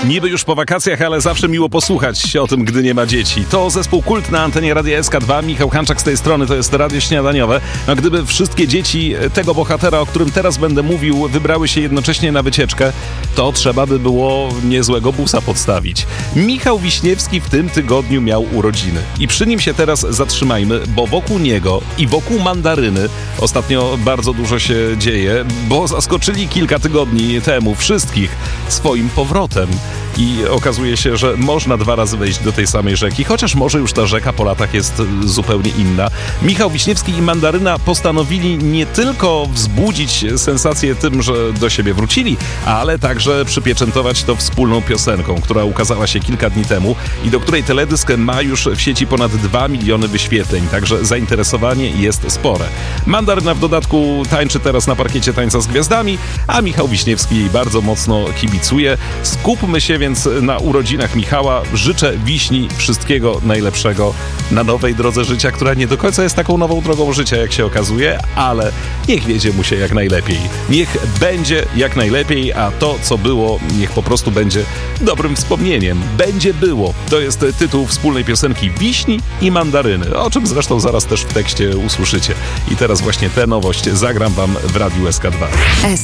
Niby już po wakacjach, ale zawsze miło posłuchać o tym, gdy nie ma dzieci. To zespół Kult na antenie Radia SK2. Michał Hanczak z tej strony, to jest Radio Śniadaniowe. No, gdyby wszystkie dzieci tego bohatera, o którym teraz będę mówił, wybrały się jednocześnie na wycieczkę, to trzeba by było niezłego busa podstawić. Michał Wiśniewski w tym tygodniu miał urodziny. I przy nim się teraz zatrzymajmy, bo wokół niego i wokół Mandaryny ostatnio bardzo dużo się dzieje, bo zaskoczyli kilka tygodni temu wszystkich swoim powrotem. I okazuje się, że można 2 razy wejść do tej samej rzeki, chociaż może już ta rzeka po latach jest zupełnie inna. Michał Wiśniewski i Mandaryna postanowili nie tylko wzbudzić sensację tym, że do siebie wrócili, ale także przypieczętować to wspólną piosenką, która ukazała się kilka dni temu i do której teledysk ma już w sieci ponad 2 miliony wyświetleń, także zainteresowanie jest spore. Mandaryna w dodatku tańczy teraz na parkiecie Tańca z Gwiazdami, a Michał Wiśniewski jej bardzo mocno kibicuje. Skupmy się więc na urodzinach Michała. Życzę Wiśni wszystkiego najlepszego na nowej drodze życia, która nie do końca jest taką nową drogą życia, jak się okazuje, ale niech wiedzie mu się jak najlepiej. Niech będzie jak najlepiej, a to, co było, niech po prostu będzie dobrym wspomnieniem. Będzie było. To jest tytuł wspólnej piosenki Wiśni i Mandaryny, o czym zresztą zaraz też w tekście usłyszycie. I teraz właśnie tę nowość zagram wam w Radiu SK2.